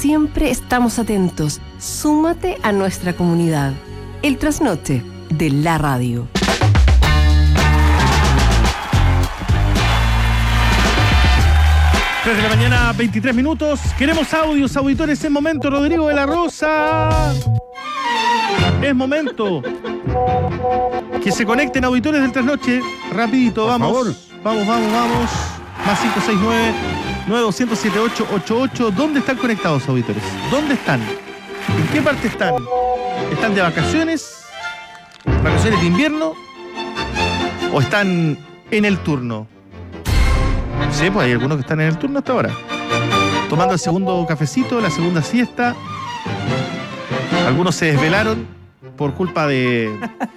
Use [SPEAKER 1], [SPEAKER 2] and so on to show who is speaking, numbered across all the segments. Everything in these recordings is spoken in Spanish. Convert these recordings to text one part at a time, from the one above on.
[SPEAKER 1] siempre estamos atentos. Súmate a nuestra comunidad. El Trasnoche de la Radio.
[SPEAKER 2] Tres de la mañana, 23 minutos. Queremos audios, auditores. Es momento, Rodrigo de la Rosa. Es momento que se conecten auditores del Trasnoche. Rapidito, vamos.
[SPEAKER 3] Por favor.
[SPEAKER 2] Vamos. Más 569-9207-888. ¿Dónde están conectados, auditores? ¿Dónde están? ¿En qué parte están? ¿Están de vacaciones? ¿Vacaciones de invierno? ¿O están en el turno? Sí, pues hay algunos que están en el turno hasta ahora. Tomando el segundo cafecito, la segunda siesta. Algunos se desvelaron por culpa de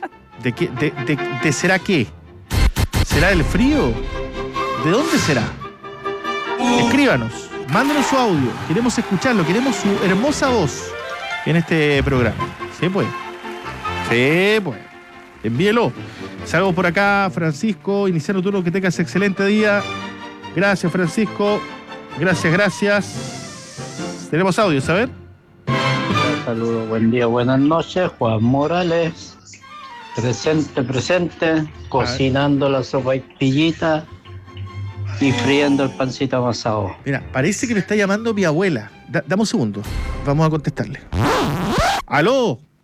[SPEAKER 2] ¿será qué? ¿Será el frío? ¿De dónde será? Escríbanos, mándenos su audio. Queremos escucharlo, queremos su hermosa voz en este programa. ¿Sí puede? Sí puede. Envíelo. Salgo por acá, Francisco, iniciando turno, que tengas excelente día. Gracias, Francisco. Gracias. Tenemos audio, a ver.
[SPEAKER 4] Saludos, buen día, buenas noches. Juan Morales, presente, cocinando la sopaipillita y friendo el pancito amasado.
[SPEAKER 2] Mira, parece que me está llamando mi abuela. Dame un segundo. Vamos a contestarle. ¡Aló!